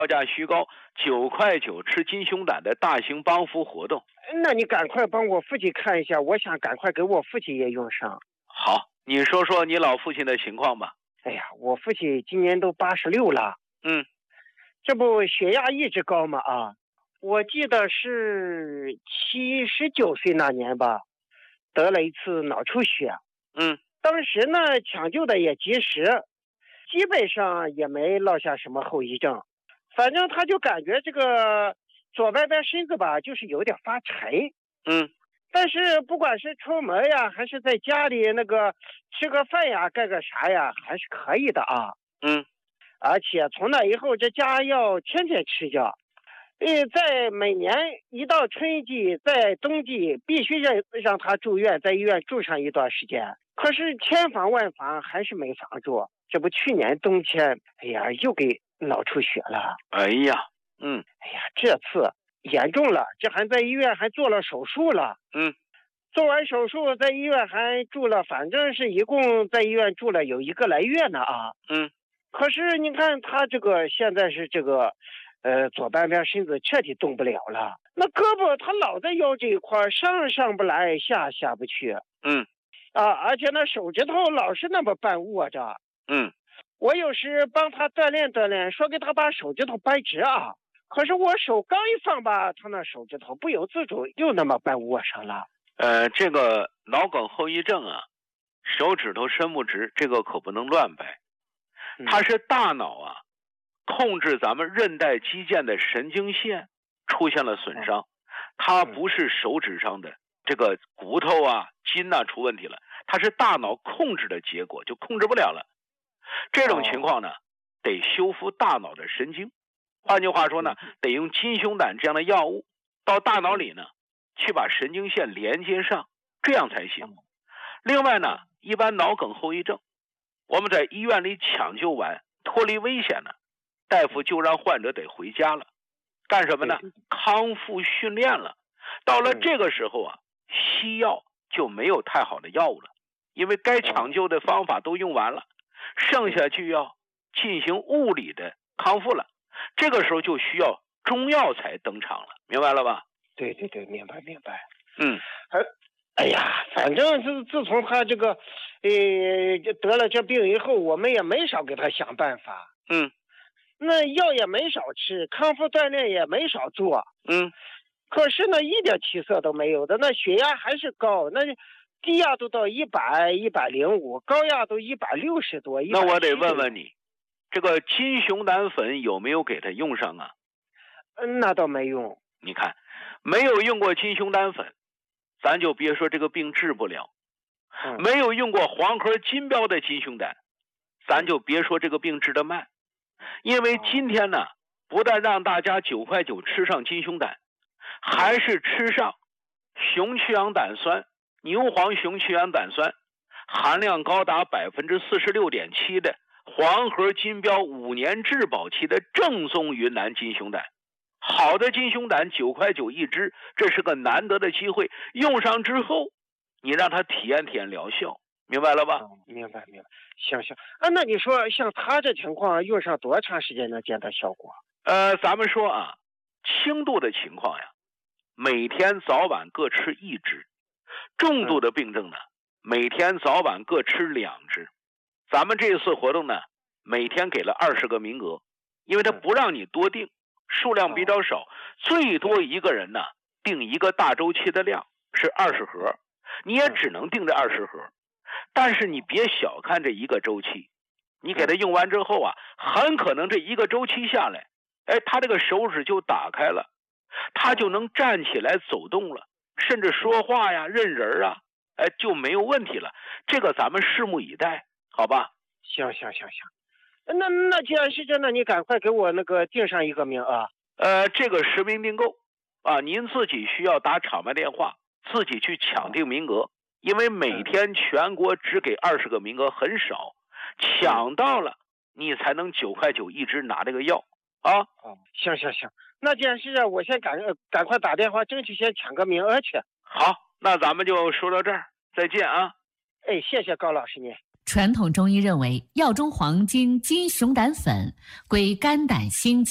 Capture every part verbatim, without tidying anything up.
票价虚高，九块九吃金熊胆的大型帮扶活动。 那你赶快帮我父亲看一下，我想赶快给我父亲也用上。 好，你说说你老父亲的情况吧。 哎呀，我父亲今年都八十六了。 嗯， 这不血压一直高吗？啊，我记得是七十九岁那年吧，得了一次脑出血。 嗯， 当时呢抢救的也及时，基本上也没落下什么后遗症。反正他就感觉这个左半边身子吧，就是有点发沉。 嗯， 但是不管是出门呀，还是在家里那个吃个饭呀，干个啥呀，还是可以的啊。 嗯， 而且从那以后，这家要天天吃药。呃，在每年一到春季，在冬季必须让让他住院，在医院住上一段时间。可是千防万防还是没防住。这不去年冬天，哎呀，又给脑出血了。 哎呀，嗯， 哎呀，这次严重了，这还在医院还做了手术了。 嗯， 做完手术在医院还住了，反正是一共在医院住了有一个来月呢啊。 嗯， 可是你看他这个现在是这个。呃，左半边身子彻底动不了了，那胳膊他老在腰这一块，上上不来，下下不去。 嗯， 啊，而且那手指头老是那么半握着。 嗯， 我有时帮他锻炼锻炼，说给他把手指头掰直啊，可是我手刚一放吧，他那手指头不由自主又那么半握上了。 呃，这个脑梗后遗症啊，手指头伸不直，这个可不能乱掰，它是大脑啊。控制咱们韧带肌腱的神经线出现了损伤，它不是手指上的这个骨头啊、筋呐出问题了，它是大脑控制的结果，就控制不了了。这种情况呢，得修复大脑的神经，换句话说呢，得用金熊胆这样的药物到大脑里呢，去把神经线连接上，这样才行。另外呢，一般脑梗后遗症，我们在医院里抢救完脱离危险呢，大夫就让患者得回家了，干什么呢？康复训练了。到了这个时候啊，西药就没有太好的药物了，因为该抢救的方法都用完了，剩下就要进行物理的康复了。这个时候就需要中药材登场了，明白了吧？ 对对对，明白明白。 嗯， 哎呀，反正自自从他这个，呃，得了这病以后，我们也没少给他想办法。 嗯。 那药也没少吃，康复锻炼也没少做。 嗯， 可是呢，一点起色都没有的。那血压还是高，那低压都到一百、一百零五，高压都一百六十多。 那我得问问你，这个金熊胆粉有没有给他用上啊？ 嗯，那倒没用。 你看，没有用过金熊胆粉，咱就别说这个病治不了； 嗯、 没有用过黄河金标的金熊胆，咱就别说这个病治得慢。因为今天呢，不但让大家九块九吃上金熊胆，还是吃上熊去氧胆酸、牛黄熊去氧胆酸，含量高达百分之四十六点七的黄河金标五年质保期的正宗云南金熊胆。好的金熊胆九块九一支，这是个难得的机会。用上之后，你让他体验体验疗效。明白了吧？ 哦、明白明白，行行啊，那你说像他这情况用上多长时间能见到效果？ 呃，咱们说啊，轻度的情况呀，每天早晚各吃一支；重度的病症呢，每天早晚各吃两支。咱们这次活动呢，每天给了二十个名额，因为他不让你多订，数量比较少，最多一个人呢订一个大周期的量是二十盒，你也只能订这二十盒。但是你别小看这一个周期，你给他用完之后啊，很可能这一个周期下来，哎，他这个手指就打开了，他就能站起来走动了，甚至说话呀、认人啊，哎，就没有问题了。这个咱们拭目以待，好吧？ 行行行行，那那既然是这样，那你赶快给我那个订上一个名额。 呃，这个实名订购啊，您自己需要打场外电话，自己去抢订名额。因为每天全国只给二十个名额，很少，抢到了你才能九块九一支拿这个药啊。 哦，行行行，那既然是这，我先赶赶快打电话，争取先抢个名额去。 好，那咱们就说到这儿，再见啊。 哎，谢谢高老师您。 传统中医认为，药中黄金金熊胆粉归肝胆心经，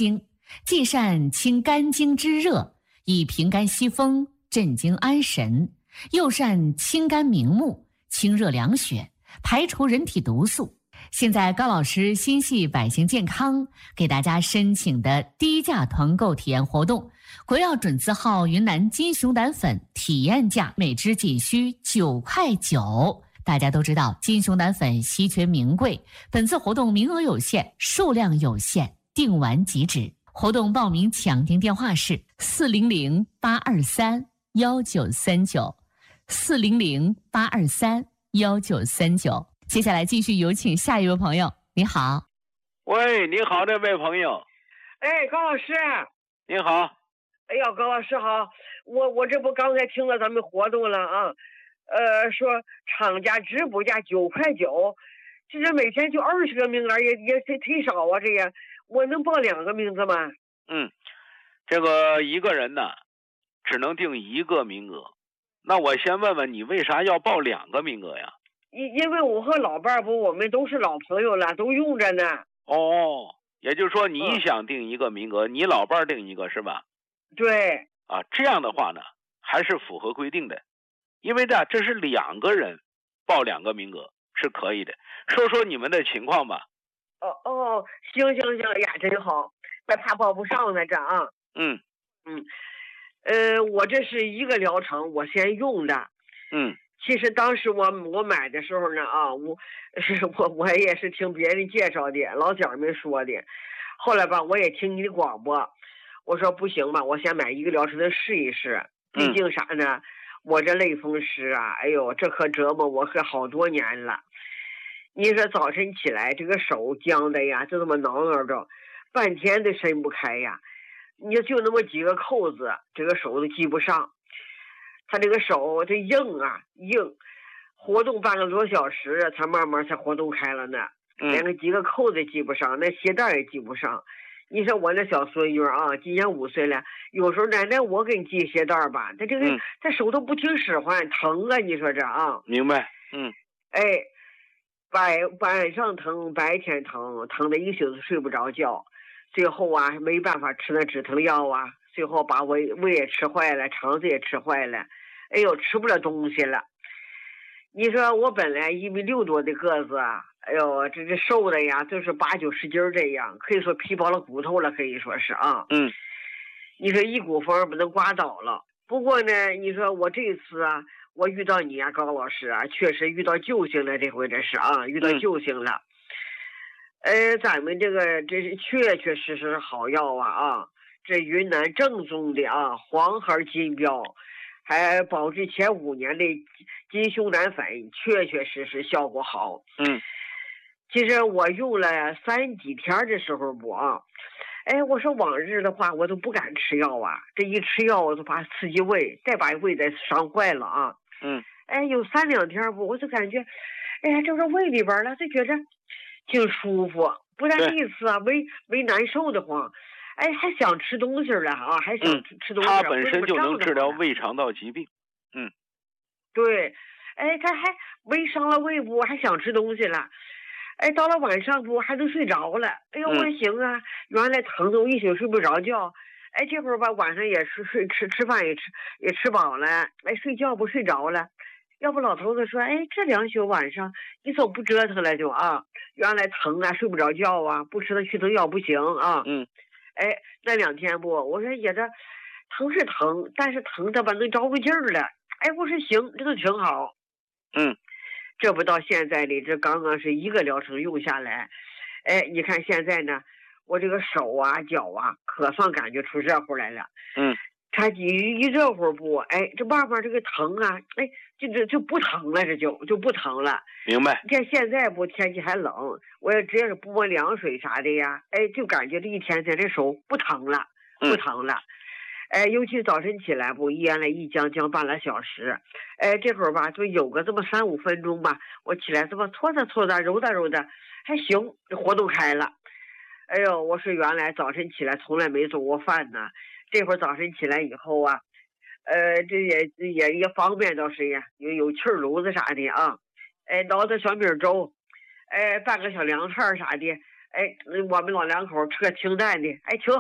既善清肝经之热，以平肝息风，镇惊安神；又善清肝明目，清热凉血，排除人体毒素。现在高老师心系百姓健康，给大家申请的低价团购体验活动，国药准字号云南金熊胆粉体验价每支仅需九块九。大家都知道金熊胆粉稀缺名贵，本次活动名额有限，数量有限，订完即止。活动报名抢订电话是四零零八二三幺九三九，四零零八二三幺九三九。接下来继续有请下一位朋友。你好。 喂，你好，这位朋友。 哎，高老师。 你好。 哎呀，高老师好，我我这不刚才听了咱们活动了啊，呃，说厂家直播价九块九，其实每天就二十个名额，也也忒忒少啊，这也我能报两个名字吗？ 嗯，这个一个人呢，只能定一个名额。那我先问问你，为啥要报两个名额呀？ 因因为我和老伴儿不，我们都是老朋友了，都用着呢。 哦，也就是说你想定一个名额，嗯、你老伴儿定一个是吧？ 对。 啊，这样的话呢，还是符合规定的，因为呢，这是两个人报两个名额是可以的。说说你们的情况吧。 哦哦，行行行呀，真好，别怕报不上呢这啊。 嗯嗯，呃，我这是一个疗程，我先用的。 嗯。 其实当时我我买的时候呢啊，我是我我也是听别人介绍的，老家们说的。后来吧，我也听你的广播，我说不行吧，我先买一个疗程的试一试。毕竟啥呢，嗯、我这类风湿啊，哎呦，这可折磨我可好多年了。你说早晨起来这个手僵的呀，就这么挠挠着，半天都伸不开呀。你就那么几个扣子，这个手都系不上。他这个手这硬啊硬，活动半个多小时才慢慢才活动开了呢，连个几个扣子系不上，那鞋带也系不上。你说我那小孙女啊，今年五岁了，有时候奶奶我给你系鞋带吧，他这个、嗯、他手都不听使唤，疼啊！你说这啊？ 明白。嗯。 哎，白晚上疼，白天疼，疼的一宿都睡不着觉。最后啊，没办法吃那止疼药啊，最后把胃胃也吃坏了，肠子也吃坏了。哎呦，吃不了东西了。你说我本来一米六多的个子啊，哎呦，这这瘦的呀，就是八九十斤这样，可以说皮包了骨头了，可以说是啊。 嗯。 你说一股风不能刮倒了。不过呢，你说我这次啊，我遇到你啊，高老师啊，确实遇到救星了，这回这是啊，遇到救星了。嗯、呃，咱们这个这是确确实实好药啊啊，这云南正宗的啊，黄牌金标。还保质前五年的金熊胆粉，确确实实效果好。 嗯， 其实我用了三几天的时候不啊，哎，我说往日的话我都不敢吃药啊，这一吃药我就怕刺激胃，再把胃再伤坏了啊。 嗯， 哎，有三两天不，我就感觉，哎呀，就是胃里边了，就觉着挺舒服，不但这一次啊，胃胃难受的慌。哎，还想吃东西了啊！还想吃东西、 嗯。它本身就能治疗胃肠道疾病。嗯， 对。哎，他还胃伤了胃部，还想吃东西了。哎，到了晚上不还能睡着了？哎呦，我说行啊！原来疼的我一宿睡不着觉。哎，这会儿吧，晚上也吃睡吃吃饭也吃也吃饱了。哎，睡觉不睡着了。要不老头子说，哎，这两宿晚上你总不折腾了就啊？原来疼啊，睡不着觉啊，不吃那去疼药不行啊。 嗯。 哎，那两天不，我说也这疼是疼，但是疼的吧能着个劲儿了。哎，我说行，这都挺好。 嗯， 这不到现在的这刚刚是一个疗程用下来，哎，你看现在呢，我这个手啊脚啊可算感觉出热乎来了。 嗯， 它一一热乎不，哎，这慢慢这个疼啊，哎，就就就不疼了，这就就不疼了。 明白。 你看现在不天气还冷，我也直接是不摸凉水啥的呀，哎，就感觉这一天天这手不疼了，不疼了。嗯、哎，尤其早晨起来不，原来一僵僵半个小时，哎，这会儿吧就有个这么三五分钟吧，我起来这么搓着搓着揉达揉达，还行，活动开了。哎呦，我说原来早晨起来从来没做过饭呢，这会儿早晨起来以后啊，呃，这也也也方便倒是呀，有有气炉子啥的啊。哎，熬点小米粥，哎，拌个小凉菜啥的，哎，我们老两口吃个清淡的，哎，挺好。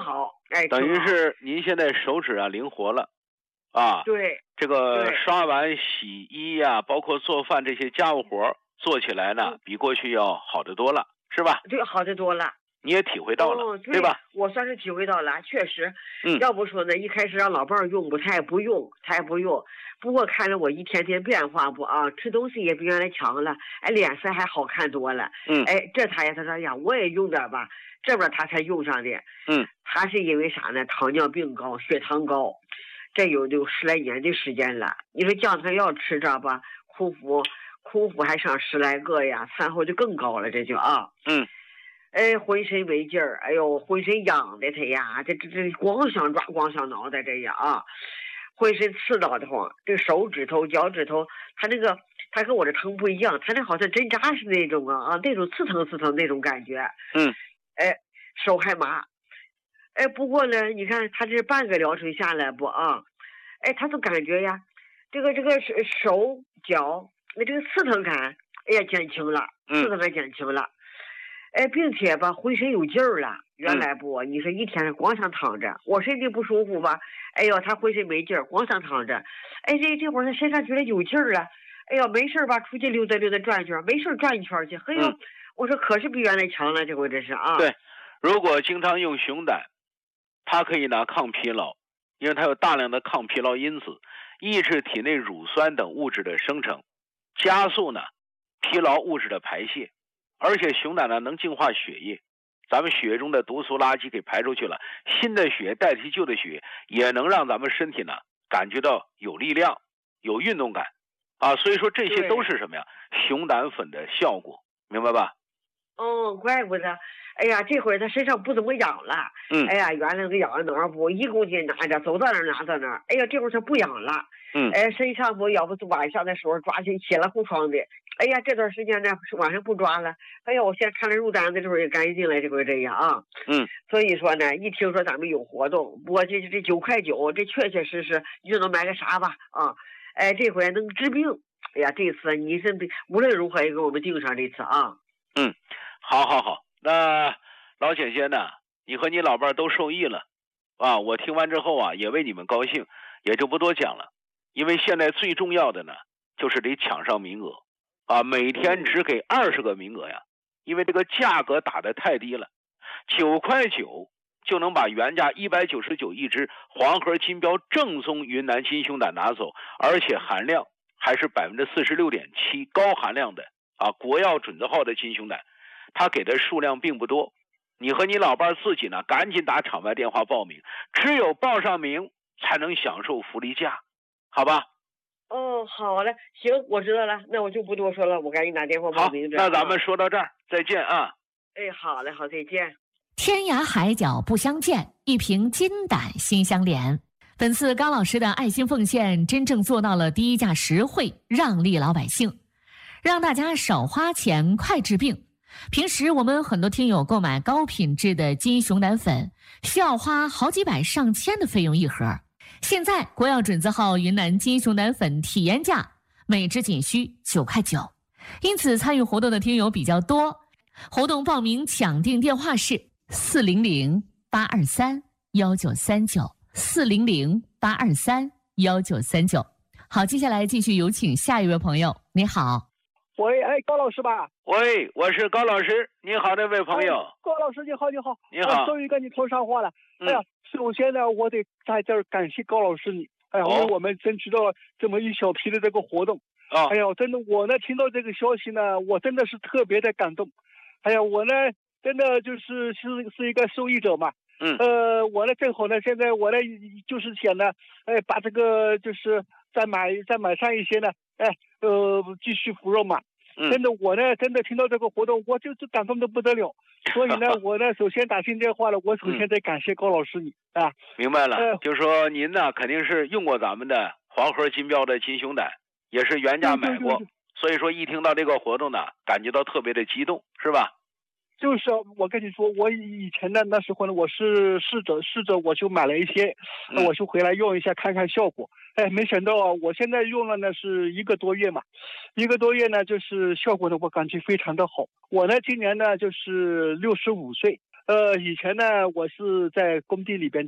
哎， 等于是您现在手指啊灵活了，啊， 对， 这个对刷碗、洗衣呀、啊，包括做饭这些家务活做起来呢，比过去要好得多了，是吧？ 对，好得多了。 你也体会到了， 哦、对, 对吧？ 我算是体会到了，确实。 嗯， 要不说呢，一开始让老伴儿用不，他也不用，他也不用。不过看着我一天天变化不啊，吃东西也比原来强了，哎，脸色还好看多了。 嗯， 哎，这他也他说呀，我也用点吧，这边他才用上的。 嗯， 他是因为啥呢？糖尿病高，血糖高，这有有十来年的时间了。你说降糖药吃着吧，空腹空腹还上十来个呀，餐后就更高了，这就啊。 嗯。 哎，浑身没劲儿，哎呦，浑身痒的他呀，这这这光想抓，光想挠的这样啊，浑身刺挠的慌，这手指头、脚趾头，他那个他跟我这疼不一样，他那好像针扎似的那种啊啊，那种刺疼刺疼那种感觉。 嗯， 哎，手还麻，哎，不过呢，你看他这半个疗程下来不啊，哎，他都感觉呀，这个这个手脚那这个刺疼感，哎呀减轻了，刺疼感减轻了。嗯哎，并且吧，浑身有劲儿了。原来不，嗯、你说一天光想躺着，我身体不舒服吧？哎呦，他浑身没劲儿，光想躺着。哎，这这会儿他身上觉得有劲儿了。哎呦，没事吧？出去溜达溜达转圈，没事转一圈去。嘿呦，嗯、我说可是比原来强了，这回这是啊。 对，如果经常用熊胆，它可以呢抗疲劳，因为它有大量的抗疲劳因子，抑制体内乳酸等物质的生成，加速呢疲劳物质的排泄。而且熊胆呢能净化血液，咱们血中的毒素垃圾给排出去了，新的血代替旧的血，也能让咱们身体呢感觉到有力量、有运动感啊。所以说这些都是什么呀？熊胆粉的效果，明白吧？ 哦，怪不得。哎呀，这会儿他身上不怎么痒了。 嗯。 哎呀，原来个痒哪儿不一公斤拿着，走到哪儿拿到哪儿。哎呀，这会儿他不痒了。 嗯。 哎，身上不要不是晚上的时候抓起血了红霜的。哎呀，这段时间呢晚上不抓了。哎呀，我现在看了入单的时候也干净了，这回这样啊。 嗯。 所以说呢，一听说咱们有活动，不过这这九块九，这确确实实你就能买个啥吧啊？哎，这回能治病。哎呀，这次你是无论如何也给我们盯上这次啊。 嗯，好好好，那老姐姐呢，你和你老伴都受益了啊！我听完之后啊，也为你们高兴，也就不多讲了。因为现在最重要的呢，就是得抢上名额啊！每天只给二十个名额呀，因为这个价格打得太低了，九块九就能把原价一百九十九一只黄河金标正宗云南金熊胆拿走，而且含量还是百分之四十六点七高含量的啊，国药准字号的金熊胆。他给的数量并不多，你和你老伴自己呢，赶紧打场外电话报名，只有报上名才能享受福利价，好吧？ 哦，好嘞，行，我知道了，那我就不多说了，我赶紧打电话报名。 好，那咱们说到这儿，再见啊！ 哎，好嘞，好，再见。 天涯海角不相见，一瓶金胆心相连。本次高老师的爱心奉献，真正做到了低价实惠，让利老百姓，让大家少花钱，快治病。平时我们很多听友购买高品质的金熊胆粉，需要花好几百上千的费用一盒。现在国药准字号云南金熊胆粉体验价每支仅需九块九，因此参与活动的听友比较多。活动报名抢订电话是四零零八二三幺九三九四零零八二三幺九三九。好，接下来继续有请下一位朋友。你好。 喂，哎，高老师吧？ 喂，我是高老师。你好，这位朋友。 哎、高老师，你好，你好。 你好。 终于跟你通上话了。 嗯、 哎呀，首先呢，我得在这儿感谢高老师你。哎呀，为、哦、我们争取到了这么一小批的这个活动。 啊、哦。 哎呀，真的，我呢听到这个消息呢，我真的是特别的感动。哎呀，我呢真的就是是是一个受益者嘛。 嗯。 呃，我呢正好呢，现在我呢就是想呢，哎，把这个就是再买再买上一些呢，哎，呃，继续服用嘛。真的，我呢，真的听到这个活动，我就是感动的不得了。所以呢，我呢，首先打进电话了，我首先得感谢高老师你、嗯、啊。 明白了，呃、就是说您呢，肯定是用过咱们的黄河金标的金熊胆，也是原价买过， 对对对对， 所以说一听到这个活动呢，感觉到特别的激动，是吧？ 就是我跟你说，我以前呢那时候呢，我是试着试着我就买了一些， 嗯、 我就回来用一下看看效果。哎，没想到啊，我现在用了呢是一个多月嘛，一个多月呢就是效果呢我感觉非常的好。我呢今年呢就是六十五岁，呃以前呢我是在工地里边